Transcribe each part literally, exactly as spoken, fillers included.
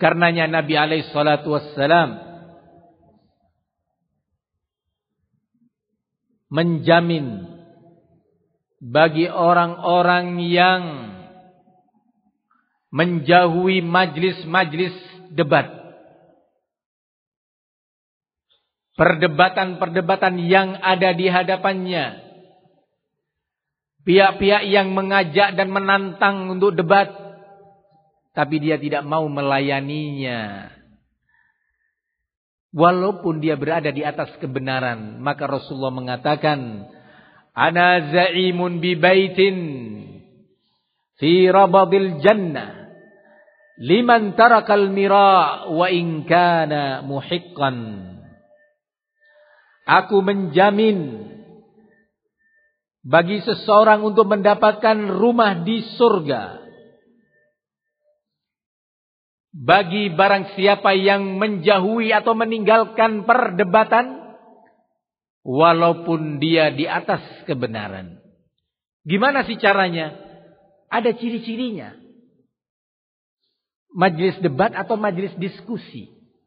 Karenanya Nabi alaihi salatu wassalam menjamin bagi orang-orang yang menjauhi majlis-majlis debat, perdebatan-perdebatan yang ada di hadapannya, pihak-pihak yang mengajak dan menantang untuk debat, tapi dia tidak mau melayaninya, walaupun dia berada di atas kebenaran. Maka Rasulullah mengatakan, ana za'imun bi baitin fi rabadil jannah liman tarakal mira wa in kana muhiqqan. Aku menjamin bagi seseorang untuk mendapatkan rumah di surga bagi barang siapa yang menjauhi atau meninggalkan perdebatan walaupun dia di atas kebenaran. Gimana sih caranya? Ada ciri-cirinya. Majelis debat atau majelis diskusi.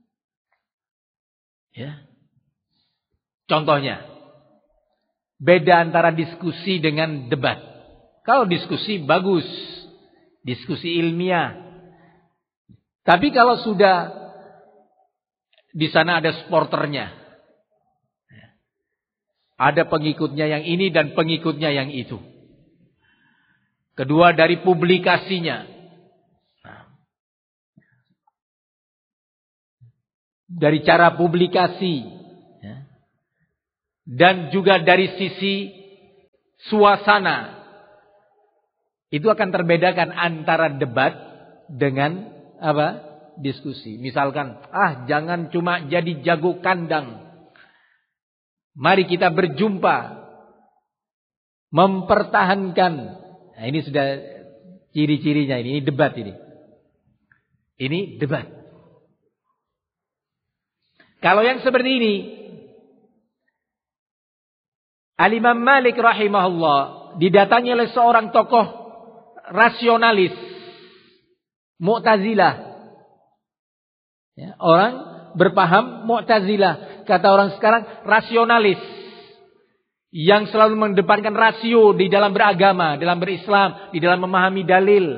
Ya. Contohnya, beda antara diskusi dengan debat. Kalau diskusi bagus, diskusi ilmiah. Tapi kalau sudah di sana ada supporternya, ada pengikutnya yang ini dan pengikutnya yang itu. Kedua, dari publikasinya. Dari cara publikasi. Dan juga dari sisi suasana. Itu akan terbedakan antara debat dengan apa? Diskusi. Misalkan, ah jangan cuma jadi jago kandang. Mari kita berjumpa, mempertahankan. Nah, ini sudah ciri-cirinya ini, ini debat ini. Ini debat. Kalau yang seperti ini, Al-Imam Malik rahimahullah didatangi oleh seorang tokoh rasionalis, Mu'tazilah. Ya, orang berpaham Mu'tazilah. Kata orang sekarang rasionalis. Yang selalu mendepankan rasio di dalam beragama, dalam berislam, di dalam memahami dalil.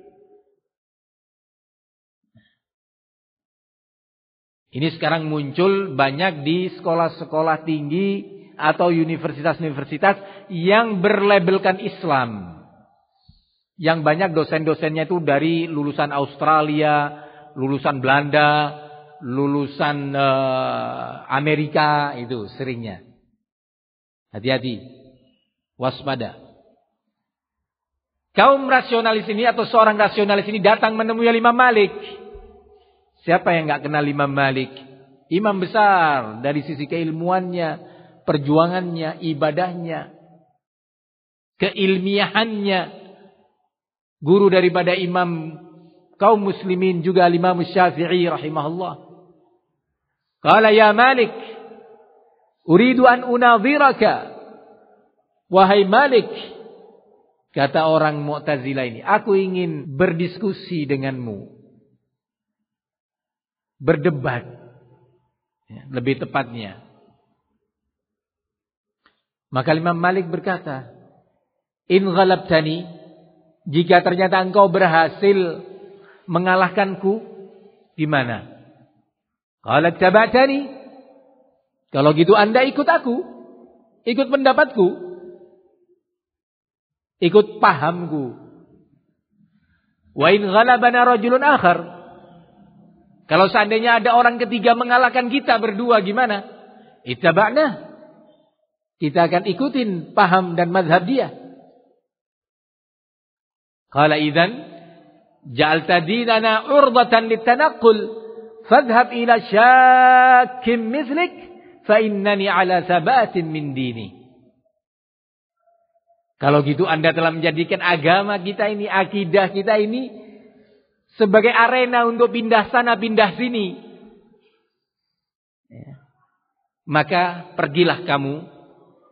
Ini sekarang muncul banyak di sekolah-sekolah tinggi atau universitas-universitas yang berlabelkan Islam. Yang banyak dosen-dosennya itu dari lulusan Australia, lulusan Belanda, lulusan uh, Amerika, itu seringnya. Hati-hati, waspada. Kaum rasionalis ini atau seorang rasionalis ini datang menemui Imam Malik. Siapa yang enggak kenal Imam Malik? Imam besar dari sisi keilmuannya, perjuangannya, ibadahnya, keilmiahannya. Guru daripada imam kaum muslimin juga Imam Syafi'i rahimahullah. Qala ya Malik, uridu an unadhiraka. Wahai Malik, kata orang Mu'tazilah ini, aku ingin berdiskusi denganmu. Berdebat. Ya, lebih tepatnya. Maka Imam Malik berkata, in ghalabtani, jika ternyata engkau berhasil mengalahkanku, di mana? Kalau taba'tani, kalau gitu Anda ikut aku, ikut pendapatku, ikut pahamku. Wa in ghalabana rajulun akhar, kalau seandainya ada orang ketiga mengalahkan kita berdua, gimana? Ittaba'na, kita akan ikutin paham dan mazhab dia. Qala idzan ja'alta dinana urdatan litanaqqul fadhhab ila syakkim mislik fa innani ala sabatin min dini. Kalau gitu Anda telah menjadikan agama kita ini, akidah kita ini sebagai arena untuk pindah sana pindah sini. Ya. Maka pergilah kamu,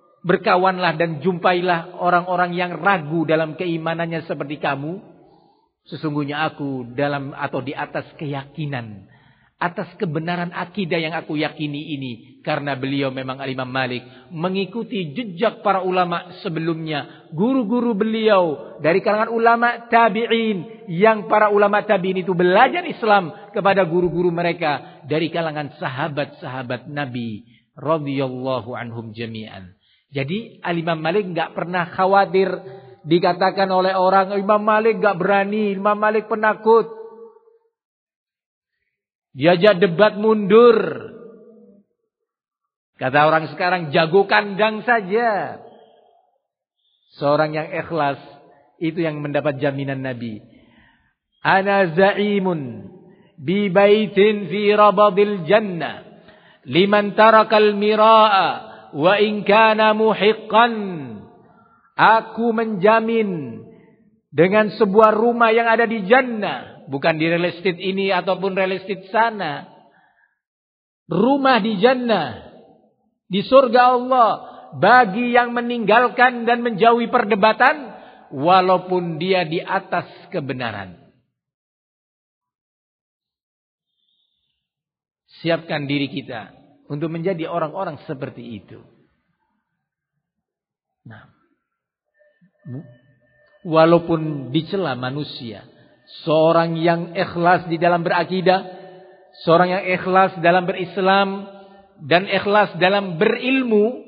berkawanlah dan jumpailah orang-orang yang ragu dalam keimanannya seperti kamu. Sesungguhnya aku dalam atau di atas keyakinan, atas kebenaran akidah yang aku yakini ini. Karena beliau memang Imam Malik mengikuti jejak para ulama sebelumnya. Guru-guru beliau dari kalangan ulama tabi'in. Yang para ulama tabi'in itu belajar Islam kepada guru-guru mereka. Dari kalangan sahabat-sahabat Nabi radhiyallahu anhum jami'an. Jadi Imam Malik gak pernah khawatir dikatakan oleh orang, Imam Malik gak berani, Imam Malik penakut. Diajak debat mundur. Kata orang sekarang, jago kandang saja. Seorang yang ikhlas, itu yang mendapat jaminan Nabi. Ana za'imun bi baitin fi rabadil jannah liman tarakal mira'a wa in kana muhiqqan. Aku menjamin dengan sebuah rumah yang ada di jannah. Bukan di real estate ini ataupun real estate sana. Rumah di jannah. Di surga Allah. Bagi yang meninggalkan dan menjauhi perdebatan. Walaupun dia di atas kebenaran. Siapkan diri kita untuk menjadi orang-orang seperti itu. Nah. Walaupun dicela manusia, seorang yang ikhlas di dalam berakidah, seorang yang ikhlas dalam berislam dan ikhlas dalam berilmu,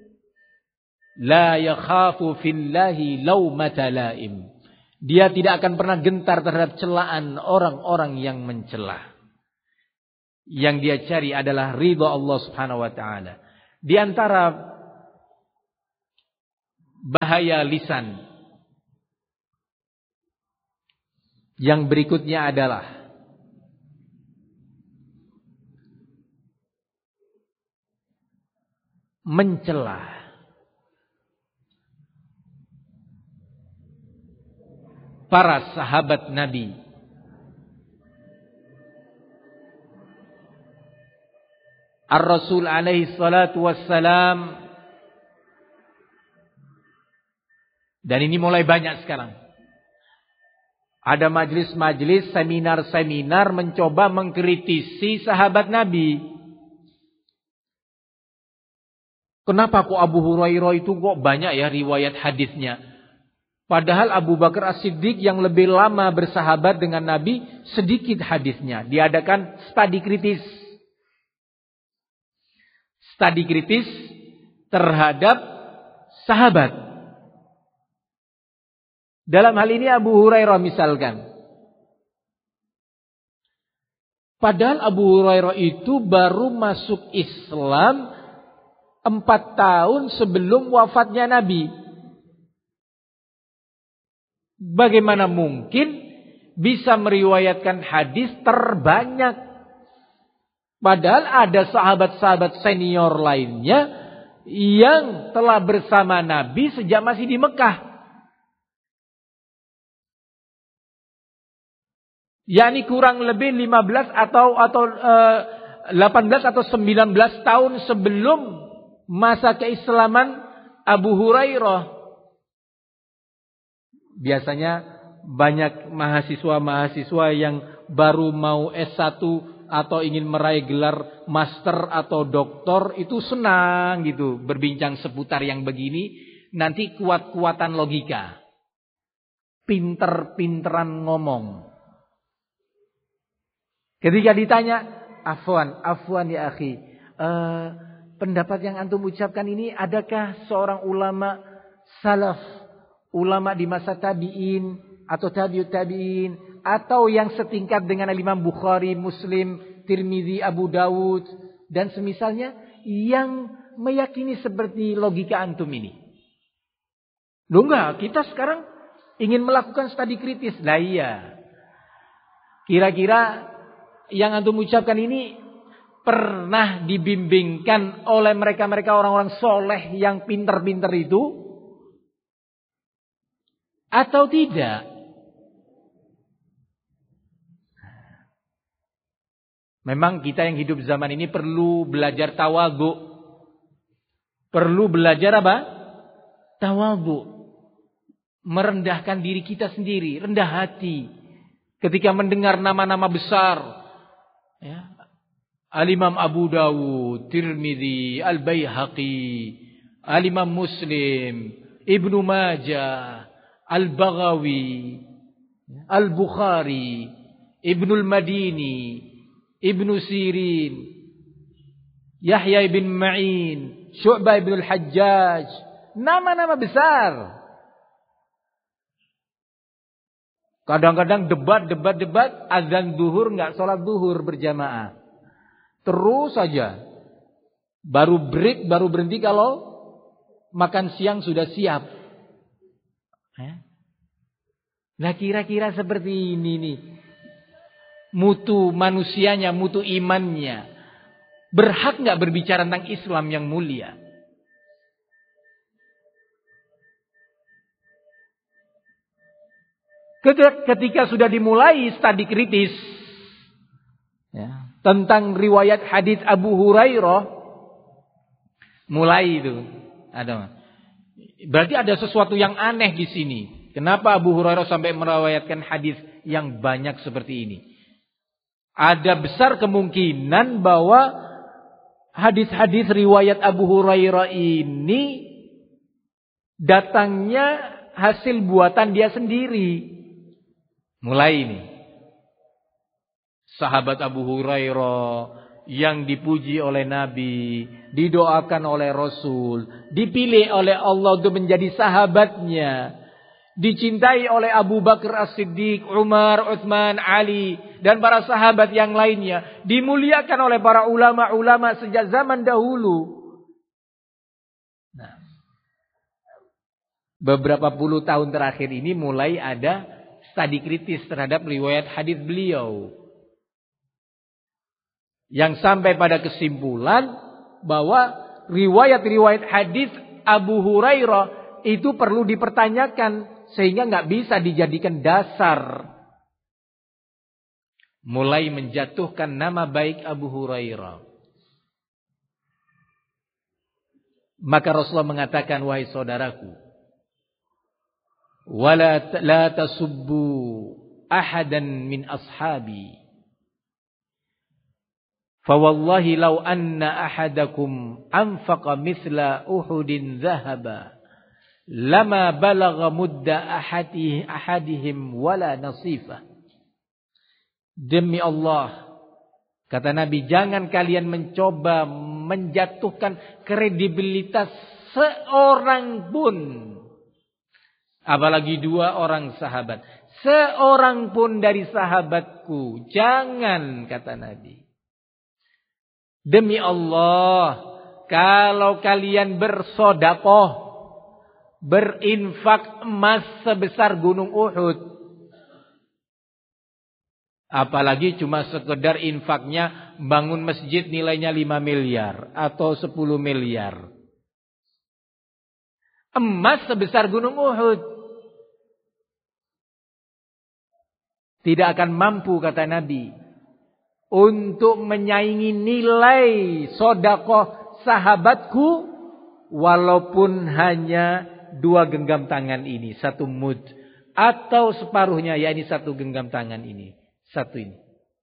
la yakhafu fillahi laumata laim. Dia tidak akan pernah gentar terhadap celaan orang-orang yang mencela. Yang dia cari adalah ridha Allah Subhanahu wa taala. Di antara bahaya lisan yang berikutnya adalah mencela para sahabat Nabi. Ar-Rasul alaihi salatu wassalam. Dan ini mulai banyak sekarang. Ada majelis-majelis, seminar-seminar mencoba mengkritisi sahabat Nabi. Kenapa kok Abu Hurairah itu kok banyak ya riwayat hadisnya? Padahal Abu Bakar As-Siddiq yang lebih lama bersahabat dengan Nabi, sedikit hadisnya. Diadakan studi kritis. Studi kritis terhadap sahabat. Dalam hal ini Abu Hurairah misalkan. Padahal Abu Hurairah itu baru masuk Islam empat tahun sebelum wafatnya Nabi. Bagaimana mungkin bisa meriwayatkan hadis terbanyak? Padahal ada sahabat-sahabat senior lainnya yang telah bersama Nabi sejak masih di Mekah. yakni kurang lebih lima belas atau atau uh, delapan belas atau sembilan belas tahun sebelum masa keislaman Abu Hurairah. Biasanya banyak mahasiswa-mahasiswa yang baru mau S satu atau ingin meraih gelar master atau doktor itu senang gitu berbincang seputar yang begini, nanti kuat-kuatan logika, pinter-pinteran ngomong. Ketika ditanya, afwan, afwan ya akhi, uh, pendapat yang antum ucapkan ini adakah seorang ulama salaf, ulama di masa tabi'in atau tabi'ut tabi'in, atau yang setingkat dengan Imam Bukhari, Muslim, Tirmizi, Abu Dawud dan semisalnya yang meyakini seperti logika antum ini? Loh enggak, kita sekarang ingin melakukan studi kritis. Lah iya. Kira-kira yang antum ucapkan ini pernah dibimbingkan oleh mereka-mereka orang-orang soleh yang pinter-pinter itu? Atau tidak? Memang kita yang hidup zaman ini perlu belajar tawadhu. Perlu belajar apa? Tawadhu. Merendahkan diri kita sendiri, rendah hati. ketika mendengar nama-nama besar, ya, Al-Imam Abu Dawud, Tirmidzi, Al-Baihaqi, Al-Imam Muslim, Ibnu Majah, Al-Baghawi, Al-Bukhari, Ibnul Madini, Ibnu Sirin, Yahya ibn Ma'in, Syu'bah ibn al-Hajjaj, nama-nama besar. Kadang-kadang debat, debat, debat, azan zuhur nggak sholat zuhur berjamaah. Terus saja. Baru break, baru berhenti kalau makan siang sudah siap. Nah kira-kira seperti ini nih. Mutu manusianya, mutu imannya. Berhak nggak berbicara tentang Islam yang mulia? Ketika sudah dimulai studi kritis ya, tentang riwayat hadis Abu Hurairah, mulai itu ada. Berarti ada sesuatu yang aneh di sini. Kenapa Abu Hurairah sampai meriwayatkan hadis yang banyak seperti ini? Ada besar kemungkinan bahwa hadis-hadis riwayat Abu Hurairah ini datangnya hasil buatan dia sendiri. Mulai ini. Sahabat Abu Hurairah yang dipuji oleh Nabi, didoakan oleh Rasul, dipilih oleh Allah untuk menjadi sahabatnya, dicintai oleh Abu Bakar As-Siddiq, Umar, Utsman, Ali, dan para sahabat yang lainnya, dimuliakan oleh para ulama-ulama sejak zaman dahulu. Nah, beberapa puluh tahun terakhir ini mulai ada studi kritis terhadap riwayat hadis beliau, yang sampai pada kesimpulan bahwa riwayat-riwayat hadis Abu Hurairah itu perlu dipertanyakan, sehingga nggak bisa dijadikan dasar. Mulai menjatuhkan nama baik Abu Hurairah. Maka Rasulullah mengatakan, wahai saudaraku, wala la tasubbu ahadan min ashabi. Fawallahi law anna ahadakum anfaqa mithla Uhudin dhahaba lama balagha mudda ahadih, ahadihim wala nasifah. Demi Allah, kata Nabi, jangan kalian mencoba menjatuhkan kredibilitas seorang pun, apalagi dua orang sahabat, seorang pun dari sahabatku, jangan, kata Nabi. Demi Allah, kalau kalian bersedekah, berinfak emas sebesar gunung Uhud, apalagi cuma sekedar infaknya bangun masjid nilainya lima miliar atau sepuluh miliar. Emas sebesar gunung Uhud tidak akan mampu, kata Nabi, untuk menyaingi nilai sedekah sahabatku, walaupun hanya dua genggam tangan ini, satu mud, atau separuhnya, yakni satu genggam tangan ini, satu ini.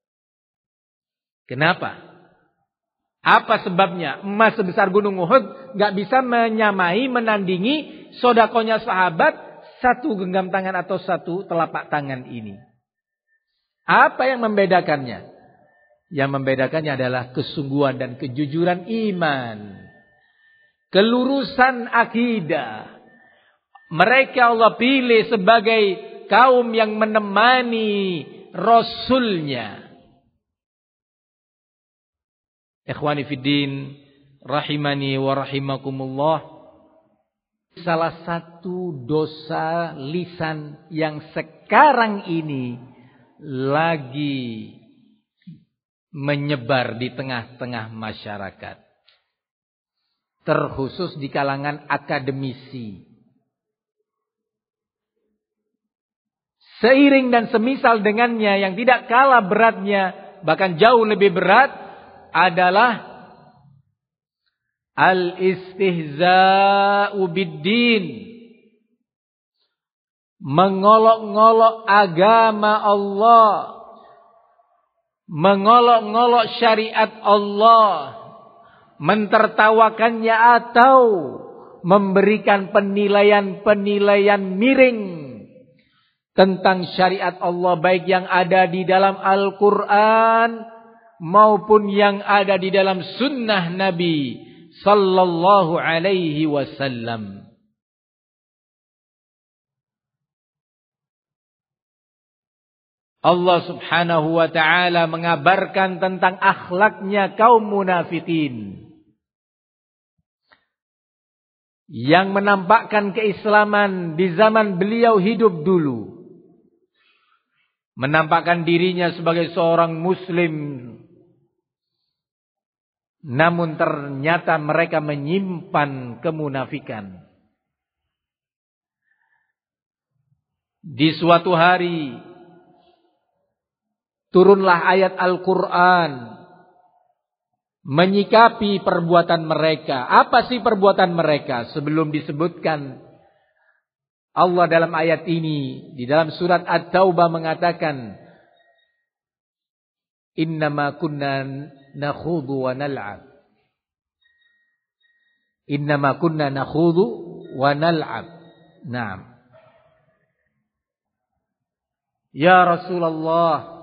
Kenapa? Apa sebabnya? Emas sebesar gunung Uhud gak bisa menyamai, menandingi sedekahnya sahabat satu genggam tangan atau satu telapak tangan ini. Apa yang membedakannya? Yang membedakannya adalah kesungguhan dan kejujuran iman, kelurusan akidah. Mereka Allah pilih sebagai kaum yang menemani Rasulnya. Ikhwani fiddin, rahimani wa rahimakumullah. Salah satu dosa lisan yang sekarang ini lagi menyebar di tengah-tengah masyarakat, terkhusus di kalangan akademisi. Seiring dan semisal dengannya, yang tidak kalah beratnya, bahkan jauh lebih berat, adalah al-istihza'u bid-din. mengolok-ngolok agama Allah, mengolok-ngolok syariat Allah, mentertawakannya atau memberikan penilaian-penilaian miring tentang syariat Allah, baik yang ada di dalam Al-Quran maupun yang ada di dalam sunnah Nabi sallallahu alaihi wasallam. Allah subhanahu wa ta'ala mengabarkan tentang akhlaknya kaum munafikin yang menampakkan keislaman di zaman beliau hidup dulu, menampakkan dirinya sebagai seorang muslim, namun ternyata mereka menyimpan kemunafikan. Di suatu hari turunlah ayat Al-Quran menyikapi perbuatan mereka. Apa sih perbuatan mereka? Sebelum disebutkan, Allah dalam ayat ini di dalam surat At-Taubah mengatakan, innama kunna nakhudu wa nal'ab. Innama kunna nakhudu wa nal'ab. Naam. Ya Rasulullah,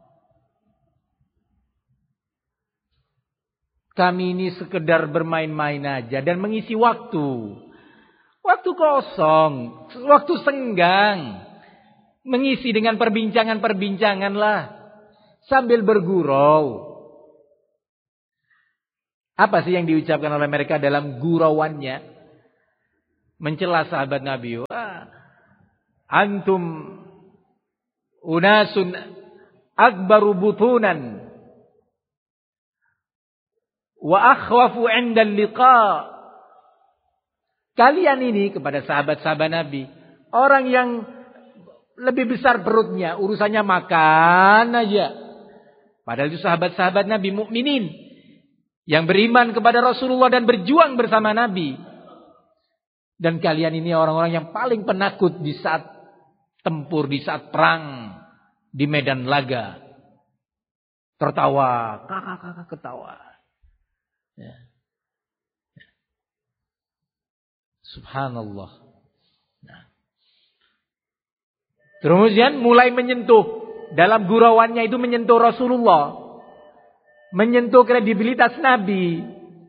kami ini sekedar bermain-main aja dan mengisi waktu. Waktu kosong, waktu senggang. Mengisi dengan perbincangan-perbincangan lah. Sambil bergurau. Apa sih yang diucapkan oleh mereka dalam gurauannya? Mencela sahabat Nabi. Wah, antum unasun akbaru butunan wa akhwafu 'inda liqa. Kalian ini kepada sahabat-sahabat Nabi, orang yang lebih besar perutnya, urusannya makan aja. Padahal itu sahabat-sahabat Nabi mukminin yang beriman kepada Rasulullah dan berjuang bersama Nabi. Dan kalian ini orang-orang yang paling penakut di saat tempur, di saat perang, di medan laga. Tertawa, kakak-kakak ketawa. Ya. Subhanallah. Nah. Kemudian mulai menyentuh, dalam gurauannya itu menyentuh Rasulullah, menyentuh kredibilitas Nabi.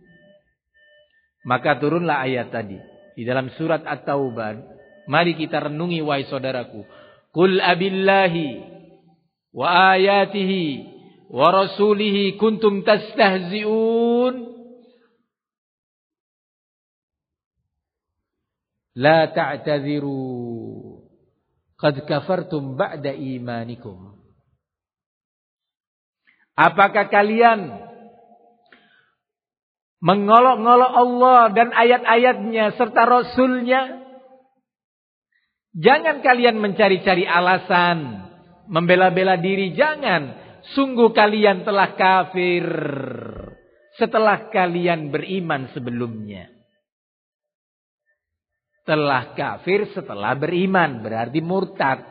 Maka turunlah ayat tadi di dalam surat At-Taubah. Mari kita renungi wahai saudaraku. Qul abillahi wa ayatihi wa rasulihi kuntum tastahzi'un. La ta'tadhiru qad kafartum ba'da imanikum. Apakah kalian mengolok-ngolok Allah dan ayat-ayatnya serta Rasulnya? Jangan kalian mencari-cari alasan, membela-bela diri, jangan. Sungguh kalian telah kafir setelah kalian beriman sebelumnya. Telah kafir setelah beriman, berarti murtad.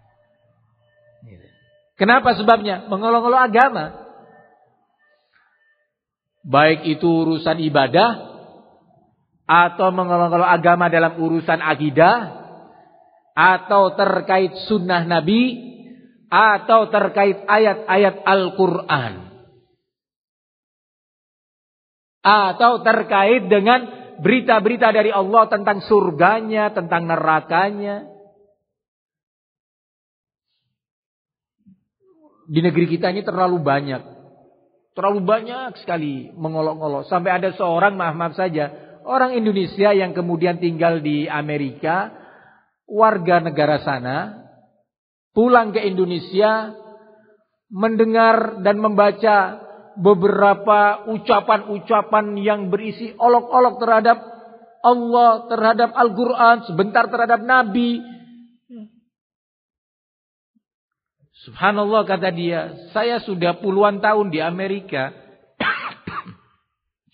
Kenapa sebabnya? Mengolok-olok agama. Baik itu urusan ibadah, atau mengolok-olok agama dalam urusan akidah, atau terkait sunnah Nabi, atau terkait ayat-ayat Al-Quran, atau terkait dengan berita-berita dari Allah tentang surganya, tentang nerakanya. Di negeri kita ini terlalu banyak. Terlalu banyak sekali mengolok-olok. Sampai ada seorang, maaf-maaf saja, orang Indonesia yang kemudian tinggal di Amerika, warga negara sana, pulang ke Indonesia, mendengar dan membaca beberapa ucapan-ucapan yang berisi olok-olok terhadap Allah, terhadap Al-Quran, sebentar terhadap Nabi. Subhanallah, kata dia, saya sudah puluhan tahun di Amerika,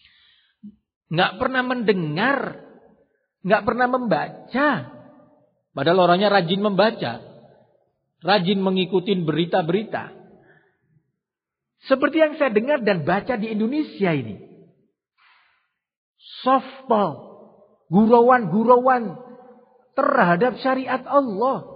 nggak pernah mendengar, nggak pernah membaca Padahal orangnya rajin membaca, rajin mengikuti berita-berita. Seperti yang saya dengar dan baca di Indonesia ini. Softball, gurauan-gurauan terhadap syariat Allah.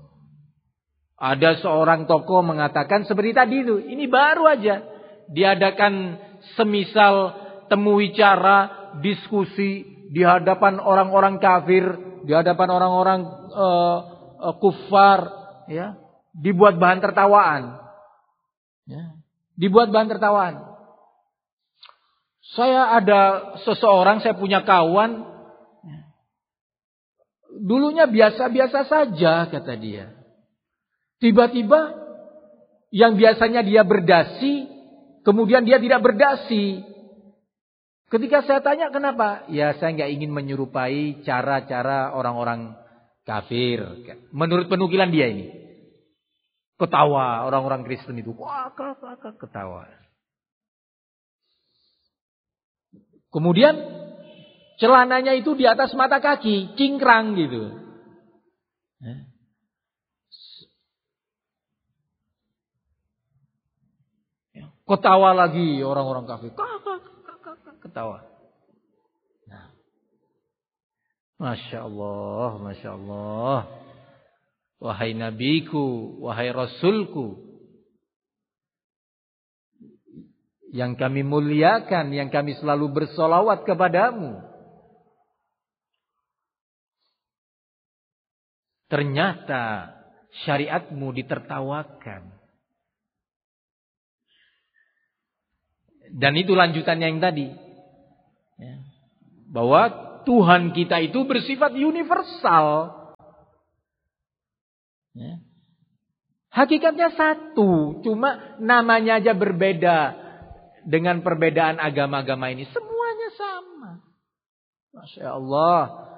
Ada seorang tokoh mengatakan seperti tadi itu, ini baru aja diadakan semisal temu wicara, diskusi di hadapan orang-orang kafir, di hadapan orang-orang uh, uh, kufar, ya, dibuat bahan tertawaan, ya, dibuat bahan tertawaan. Saya ada seseorang, saya punya kawan, dulunya biasa-biasa saja kata dia. Tiba-tiba yang biasanya dia berdasi, kemudian dia tidak berdasi. Ketika saya tanya kenapa? Ya saya nggak ingin menyerupai cara-cara orang-orang kafir. Menurut penukilan dia ini. Ketawa orang-orang Kristen itu. Wah, ketawa. Kemudian celananya itu di atas mata kaki, cingkrang gitu. Ketawa lagi orang-orang kafir. Ketawa. Nah. Masya Allah, Masya Allah. Wahai nabiku, wahai rasulku. Yang kami muliakan, yang kami selalu bersolawat kepadamu. Ternyata syariatmu ditertawakan. Dan itu lanjutannya yang tadi. Ya. Bahwa Tuhan kita itu bersifat universal. Ya. Hakikatnya satu. Cuma namanya aja berbeda. Dengan perbedaan agama-agama ini. Semuanya sama. Masya Allah.